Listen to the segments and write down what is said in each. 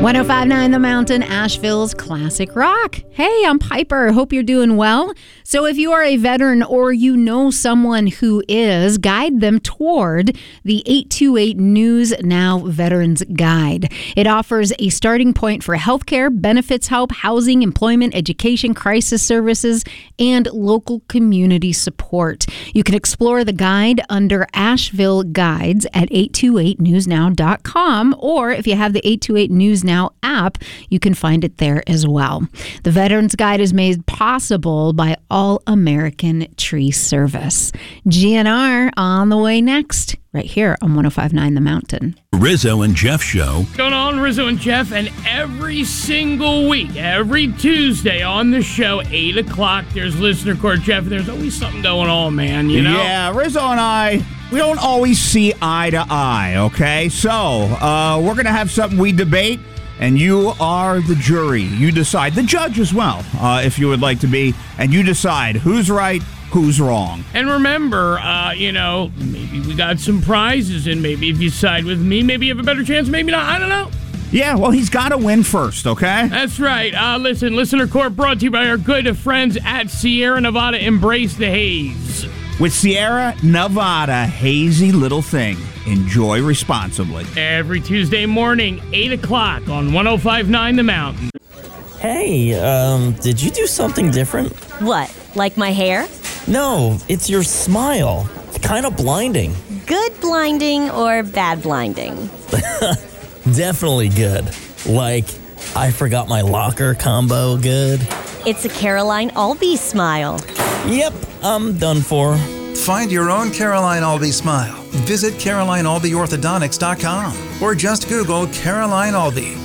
105.9 The Mountain, Asheville's classic rock. Hey, I'm Piper. Hope you're doing well. So if you are a veteran or you know someone who is, guide them toward the 828 News Now Veterans Guide. It offers a starting point for healthcare, benefits help, housing, employment, education, crisis services, and local community support. You can explore the guide under Asheville Guides at 828newsnow.com, or if you have the 828 News Now app, you can find it there as well. The Veterans Guide is made possible by All American Tree Service. GNR on the way next, right here on 105.9 The Mountain. Rizzo and Jeff Show. What's going on, Rizzo and Jeff? And every single week, every Tuesday on the show, 8 o'clock, there's Listener Court, Jeff. There's always something going on, man, you know? Yeah, Rizzo and I, we don't always see eye to eye, okay? So, we're going to have something we debate, and you are the jury. You decide. The judge as well, if you would like to be. And you decide who's right, who's wrong. And remember, maybe we got some prizes, and maybe if you side with me, maybe you have a better chance, maybe not. I don't know. Yeah, well, he's got to win first, okay? That's right. Listen, Listener Court brought to you by our good friends at Sierra Nevada. Embrace the haze. With Sierra Nevada, hazy little thing. Enjoy responsibly. Every Tuesday morning, 8 o'clock on 105.9 The Mountain. Hey, did you do something different? What, like my hair? No, it's your smile. It's kind of blinding. Good blinding or bad blinding? Definitely good. Like, I forgot my locker combo good. It's a Caroline Albee smile. Yep, I'm done for. Find your own Caroline Albee smile. Visit CarolineAlbeeOrthodontics.com or just Google Caroline Albee.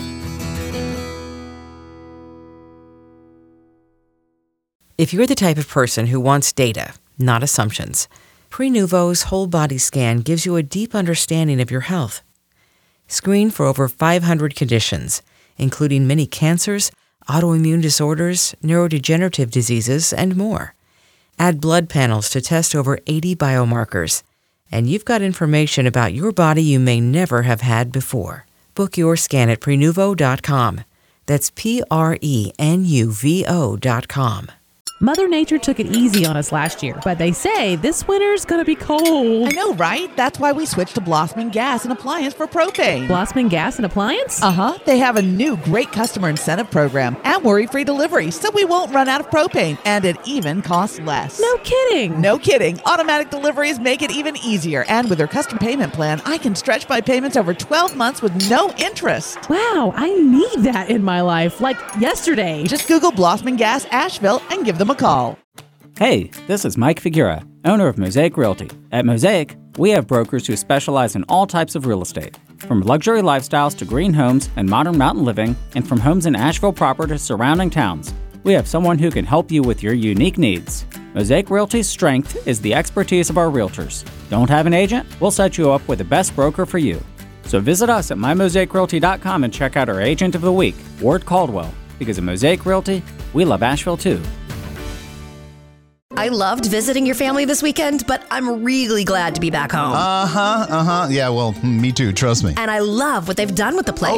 If you're the type of person who wants data, not assumptions, Prenuvo's whole body scan gives you a deep understanding of your health. Screen for over 500 conditions, including many cancers, autoimmune disorders, neurodegenerative diseases, and more. Add blood panels to test over 80 biomarkers, and you've got information about your body you may never have had before. Book your scan at Prenuvo.com. That's Prenuvo.com. Mother Nature took it easy on us last year, but they say this winter's gonna be cold. I know, right? That's why we switched to Blossman Gas and Appliance for propane. Blossman Gas and Appliance? Uh-huh. They have a new great customer incentive program and worry-free delivery, so we won't run out of propane, and it even costs less. No kidding. No kidding. Automatic deliveries make it even easier, and with their custom payment plan, I can stretch my payments over 12 months with no interest. Wow, I need that in my life, like yesterday. Just Google Blossman Gas Asheville and give them a call. Hey, this is Mike Figuera, owner of Mosaic Realty. At Mosaic, we have brokers who specialize in all types of real estate, from luxury lifestyles to green homes and modern mountain living, and from homes in Asheville proper to surrounding towns. We have someone who can help you with your unique needs. Mosaic Realty's strength is the expertise of our realtors. Don't have an agent? We'll set you up with the best broker for you. So visit us at mymosaicrealty.com and check out our agent of the week, Ward Caldwell. Because at Mosaic Realty, we love Asheville too. I loved visiting your family this weekend, but I'm really glad to be back home. Yeah, well, me too, trust me. And I love what they've done with the place.